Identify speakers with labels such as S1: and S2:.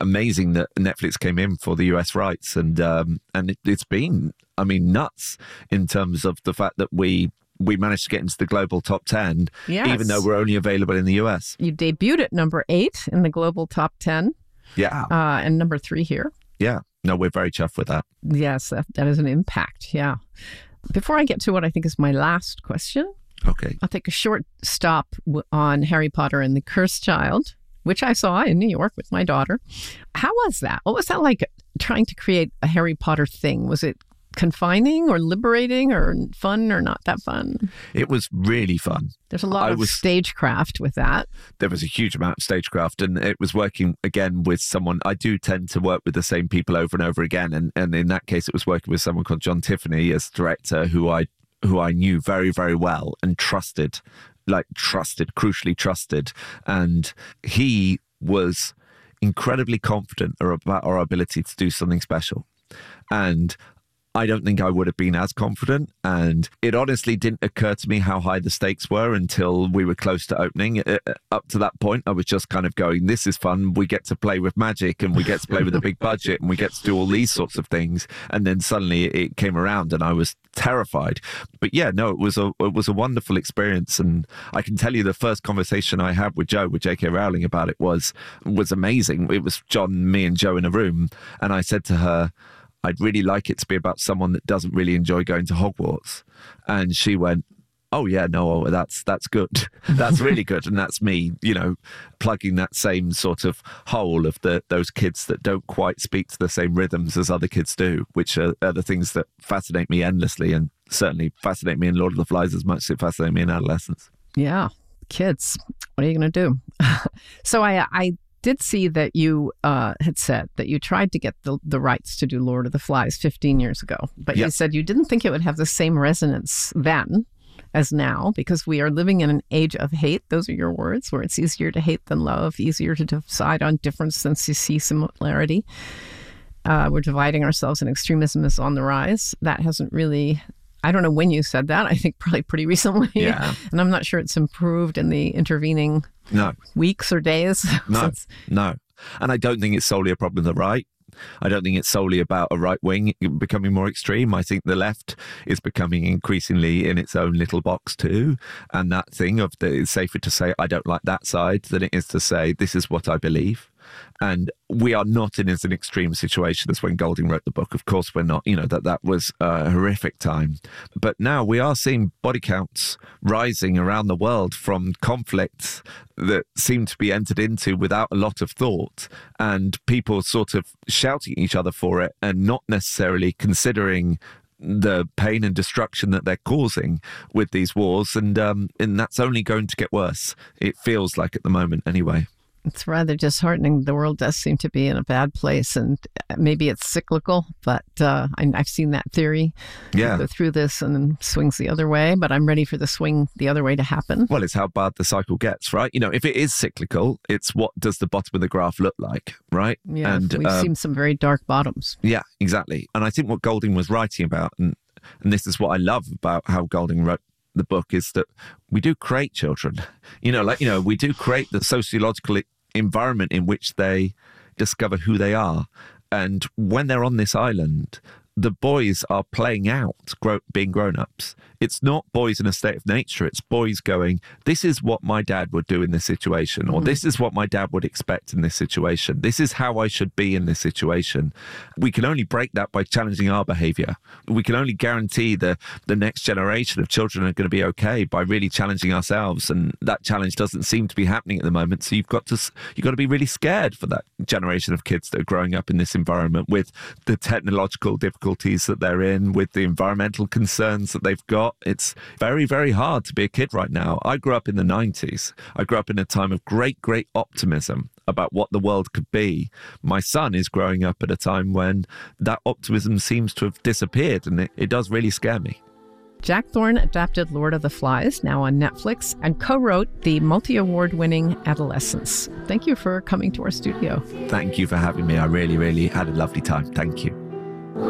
S1: amazing that Netflix came in for the US rights, and it's been, I mean, nuts in terms of the fact that we managed to get into the global top 10, even though we're only available in the US.
S2: You debuted at number 8 in the global top 10.
S1: Yeah.
S2: And number 3 here.
S1: Yeah. No, we're very chuffed with that.
S2: Yes, that is an impact. Yeah. Before I get to what I think is my last question,
S1: okay,
S2: I'll take a short stop on Harry Potter and the Cursed Child, which I saw in New York with my daughter. How was that? What was that like trying to create a Harry Potter thing? Was it confining or liberating or fun or not that fun?
S1: It was really fun.
S2: There's a lot of stagecraft with that.
S1: There was a huge amount of stagecraft, and it was working again with someone. I do tend to work with the same people over and over again, and in that case it was working with someone called John Tiffany as director, who I knew very, very well and trusted, crucially trusted. And he was incredibly confident about our ability to do something special. And I don't think I would have been as confident. And it honestly didn't occur to me how high the stakes were until we were close to opening. Up to that point, I was just kind of going, this is fun. We get to play with magic, and we get to play with a big budget, and we get to do all these sorts of things. And then suddenly it came around and I was terrified. But yeah, no, it was a wonderful experience. And I can tell you the first conversation I had with J.K. Rowling about it was amazing. It was John, me and Joe in a room. And I said to her, I'd really like it to be about someone that doesn't really enjoy going to Hogwarts. And she went, oh yeah, no, that's good. That's really good. And that's me, plugging that same sort of hole of those kids that don't quite speak to the same rhythms as other kids do, which are the things that fascinate me endlessly, and certainly fascinate me in Lord of the Flies as much as it fascinated me in adolescence.
S2: Yeah, kids. What are you going to do? So I did see that you had said that you tried to get the rights to do Lord of the Flies 15 years ago, but you said you didn't think it would have the same resonance then as now, because we are living in an age of hate. Those are your words, where it's easier to hate than love, easier to decide on difference than to see similarity. We're dividing ourselves, and extremism is on the rise. That hasn't really... I don't know when you said that. I think probably pretty recently. Yeah. And I'm not sure it's improved in the intervening weeks or days.
S1: No. And I don't think it's solely a problem of the right. I don't think it's solely about a right wing becoming more extreme. I think the left is becoming increasingly in its own little box too. And that thing of it's safer to say, I don't like that side, than it is to say, this is what I believe. And we are not in as an extreme situation as when Golding wrote the book. Of course, we're not. That was a horrific time. But now we are seeing body counts rising around the world from conflicts that seem to be entered into without a lot of thought, and people sort of shouting at each other for it and not necessarily considering the pain and destruction that they're causing with these wars. And that's only going to get worse. It feels like at the moment anyway.
S2: It's rather disheartening. The world does seem to be in a bad place, and maybe it's cyclical, but I've seen that theory go through this and then swings the other way, but I'm ready for the swing the other way to happen.
S1: Well, it's how bad the cycle gets, right? If it is cyclical, it's what does the bottom of the graph look like, right?
S2: Yeah, and we've seen some very dark bottoms.
S1: Yeah, exactly. And I think what Golding was writing about, and this is what I love about how Golding wrote the book, is that we do create children. We do create the sociological environment in which they discover who they are. And when they're on this island, the boys are playing out being grown-ups. It's not boys in a state of nature. It's boys going, this is what my dad would do in this situation, or this is what my dad would expect in this situation. This is how I should be in this situation. We can only break that by challenging our behavior. We can only guarantee the next generation of children are going to be okay by really challenging ourselves. And that challenge doesn't seem to be happening at the moment. So you've got to be really scared for that generation of kids that are growing up in this environment with the technological difficulties that they're in, with the environmental concerns that they've got. It's very, very hard to be a kid right now. I grew up in the 90s. I grew up in a time of great, great optimism about what the world could be. My son is growing up at a time when that optimism seems to have disappeared, and it does really scare me.
S2: Jack Thorne adapted Lord of the Flies, now on Netflix, and co-wrote the multi-award-winning Adolescence. Thank you for coming to our studio.
S1: Thank you for having me. I really, really had a lovely time. Thank you.